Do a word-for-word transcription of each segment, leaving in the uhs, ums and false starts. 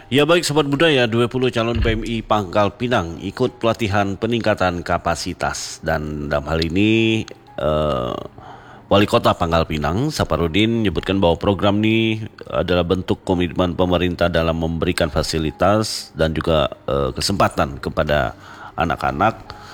Ya baik Sobat Budaya, dua puluh calon P M I Pangkal Pinang ikut pelatihan peningkatan kapasitas. Dan dalam hal ini eh, Wali Kota Pangkal Pinang, Saparudin, menyebutkan bahwa program ini adalah bentuk komitmen pemerintah dalam memberikan fasilitas dan juga eh, kesempatan kepada anak-anak,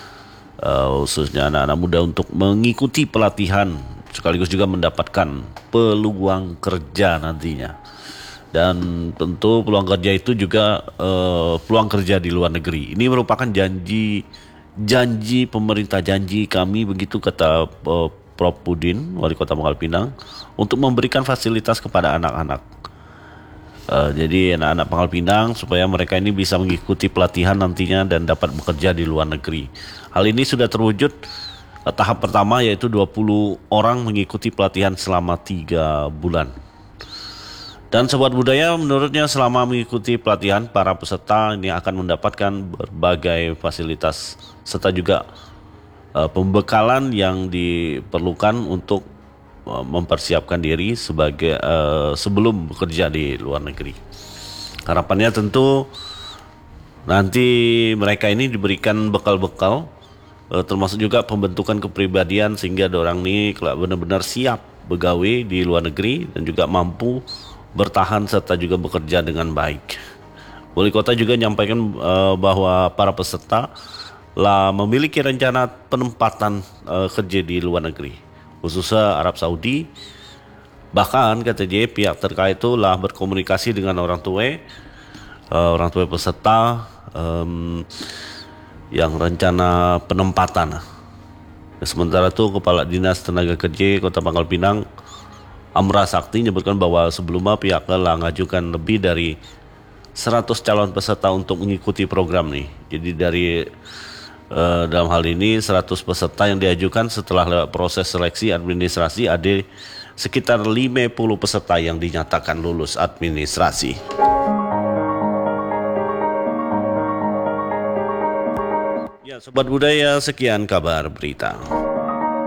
eh, khususnya anak-anak muda untuk mengikuti pelatihan sekaligus juga mendapatkan peluang kerja nantinya. Dan tentu peluang kerja itu juga eh, peluang kerja di luar negeri. Ini merupakan janji janji pemerintah, janji kami, begitu kata eh, Prof Pudin, Wali Kota Pangkal Pinang, untuk memberikan fasilitas kepada anak-anak. Eh, jadi anak-anak Pangkal Pinang supaya mereka ini bisa mengikuti pelatihan nantinya dan dapat bekerja di luar negeri. Hal ini sudah terwujud. Eh, tahap pertama yaitu dua puluh orang mengikuti pelatihan selama tiga bulan. Dan Sobat Budaya, menurutnya selama mengikuti pelatihan, para peserta ini akan mendapatkan berbagai fasilitas serta juga uh, pembekalan yang diperlukan untuk uh, mempersiapkan diri sebagai uh, sebelum bekerja di luar negeri. Harapannya tentu nanti mereka ini diberikan bekal-bekal, uh, termasuk juga pembentukan kepribadian sehingga orang ini benar-benar siap begawe di luar negeri dan juga mampu bertahan serta juga bekerja dengan baik. Wali Kota juga menyampaikan uh, bahwa para peserta lah memiliki rencana penempatan uh, kerja di luar negeri, khususnya Arab Saudi. Bahkan kata dia pihak terkait itu lah berkomunikasi dengan orang tua, uh, orang tua peserta um, yang rencana penempatan. Sementara itu Kepala Dinas Tenaga Kerja Kota Pangkal Pinang, Amra Sakti, menyebutkan bahwa sebelumnya pihak telah mengajukan lebih dari seratus calon peserta untuk mengikuti program nih. Jadi dari eh, dalam hal ini seratus peserta yang diajukan setelah lewat proses seleksi administrasi, ada sekitar lima puluh peserta yang dinyatakan lulus administrasi. Ya, Sobat Budaya, sekian kabar berita.